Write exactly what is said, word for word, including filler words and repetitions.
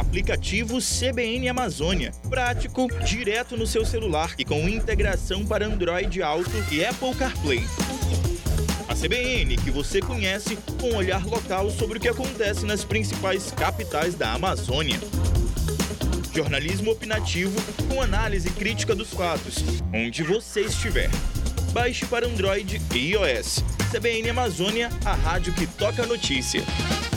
aplicativo C B N Amazônia. Prático, direto no seu celular e com integração para Android Auto e Apple CarPlay. A C B N, que você conhece, com um olhar local sobre o que acontece nas principais capitais da Amazônia. Jornalismo opinativo com análise crítica dos fatos, onde você estiver. Baixe para Android e iOS. C B N Amazônia, a rádio que toca a notícia.